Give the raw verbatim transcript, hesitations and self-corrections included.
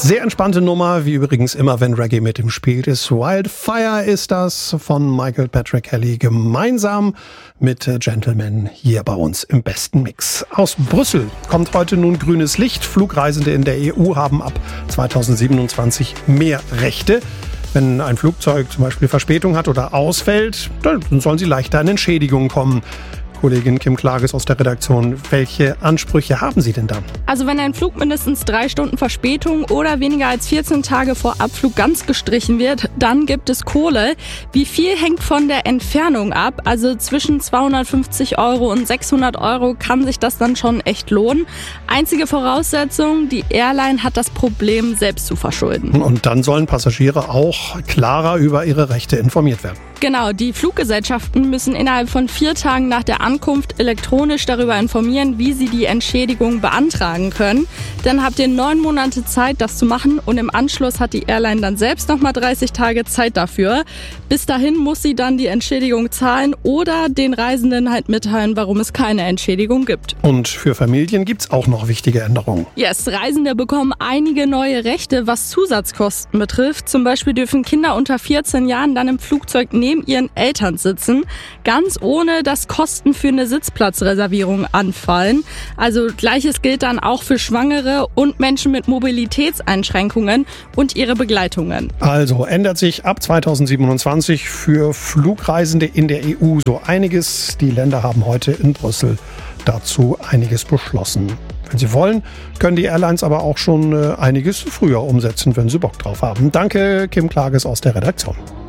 Sehr entspannte Nummer, wie übrigens immer, wenn Reggae mit im Spiel ist. Wildfire ist das von Michael Patrick Kelly gemeinsam mit Gentleman hier bei uns im besten Mix. Aus Brüssel kommt heute nun grünes Licht. Flugreisende in der E U haben ab zweitausendsiebenundzwanzig mehr Rechte. Wenn ein Flugzeug zum Beispiel Verspätung hat oder ausfällt, dann sollen sie leichter an Entschädigungen kommen. Kollegin Kim Klages aus der Redaktion, welche Ansprüche haben Sie denn da? Also wenn ein Flug mindestens drei Stunden Verspätung oder weniger als vierzehn Tage vor Abflug ganz gestrichen wird, dann gibt es Kohle. Wie viel hängt von der Entfernung ab? Also zwischen zweihundertfünfzig Euro und sechshundert Euro kann sich das dann schon echt lohnen. Einzige Voraussetzung, die Airline hat das Problem selbst zu verschulden. Und dann sollen Passagiere auch klarer über ihre Rechte informiert werden. Genau, die Fluggesellschaften müssen innerhalb von vier Tagen nach der Ankunft elektronisch darüber informieren, wie sie die Entschädigung beantragen können. Dann habt ihr neun Monate Zeit, das zu machen, und im Anschluss hat die Airline dann selbst nochmal dreißig Tage Zeit dafür. Bis dahin muss sie dann die Entschädigung zahlen oder den Reisenden halt mitteilen, warum es keine Entschädigung gibt. Und für Familien gibt's auch noch wichtige Änderungen. Yes, Reisende bekommen einige neue Rechte, was Zusatzkosten betrifft. Zum Beispiel dürfen Kinder unter vierzehn Jahren dann im Flugzeug neben ihren Eltern sitzen, ganz ohne dass Kosten für eine Sitzplatzreservierung anfallen. Also Gleiches gilt dann auch für Schwangere und Menschen mit Mobilitätseinschränkungen und ihre Begleitungen. Also ändert sich ab zweitausendsiebenundzwanzig für Flugreisende in der E U so einiges. Die Länder haben heute in Brüssel dazu einiges beschlossen. Wenn Sie wollen, können die Airlines aber auch schon einiges früher umsetzen, wenn Sie Bock drauf haben. Danke, Kim Klages aus der Redaktion.